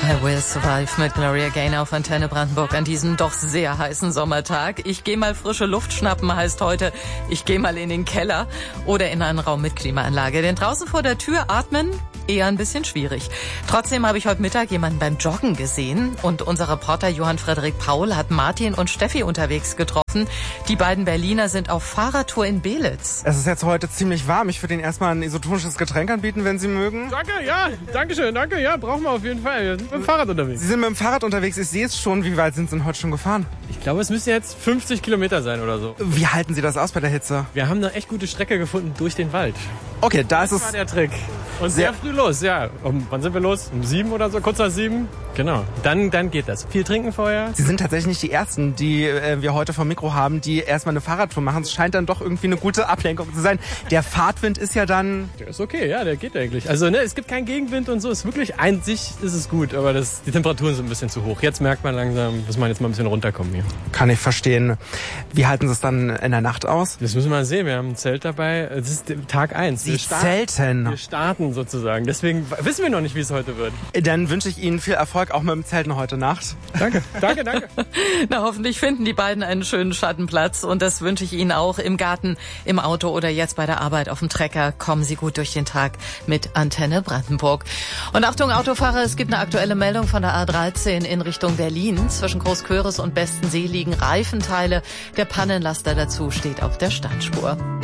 I Will Survive mit Gloria Gaynor auf Antenne Brandenburg an diesem doch sehr heißen Sommertag. Ich gehe mal frische Luft schnappen heißt heute, ich gehe mal in den Keller oder in einen Raum mit Klimaanlage. Denn draußen vor der Tür atmen eher ein bisschen schwierig. Trotzdem habe ich heute Mittag jemanden beim Joggen gesehen und unser Reporter Johann Frederik Paul hat Martin und Steffi unterwegs getroffen. Die beiden Berliner sind auf Fahrradtour in Belitz. Es ist jetzt heute ziemlich warm. Ich würde Ihnen erstmal ein isotonisches Getränk anbieten, wenn Sie mögen. Danke, ja, danke schön, danke, ja, brauchen wir auf jeden Fall. Wir sind mit dem Fahrrad unterwegs. Sie sind mit dem Fahrrad unterwegs, ich sehe es schon. Wie weit sind Sie denn heute schon gefahren? Ich glaube, es müsste jetzt 50 Kilometer sein oder so. Wie halten Sie das aus bei der Hitze? Wir haben eine echt gute Strecke gefunden durch den Wald. Okay, da ist Das war der Trick. Und sehr früh los, ja. Wann sind wir los? Um 7 oder so? Kurz nach 7? Genau. Dann geht das. Viel trinken vorher. Sie sind tatsächlich nicht die Ersten, die wir heute vom Mikro haben, die erstmal eine Fahrradtour machen. Es scheint dann doch irgendwie eine gute Ablenkung zu sein. Der Fahrtwind ist ja dann... Der ist okay, ja, der geht eigentlich. Also es gibt keinen Gegenwind und so. Ist wirklich an sich ist es gut, aber die Temperaturen sind ein bisschen zu hoch. Jetzt merkt man langsam, muss man jetzt mal ein bisschen runterkommen hier. Kann ich verstehen. Wie halten Sie es dann in der Nacht aus? Das müssen wir mal sehen. Wir haben ein Zelt dabei. Das ist Tag 1. Sie zelten. Wir starten sozusagen. Deswegen wissen wir noch nicht, wie es heute wird. Dann wünsche ich Ihnen viel Erfolg auch mit dem Zelten heute Nacht. Danke. Na, hoffentlich finden die beiden einen schönen Schattenplatz und das wünsche ich Ihnen auch im Garten, im Auto oder jetzt bei der Arbeit auf dem Trecker. Kommen Sie gut durch den Tag mit Antenne Brandenburg. Und Achtung Autofahrer, es gibt eine aktuelle Meldung von der A13 in Richtung Berlin. Zwischen Großköris und Bestensee liegen Reifenteile. Der Pannenlaster dazu steht auf der Standspur.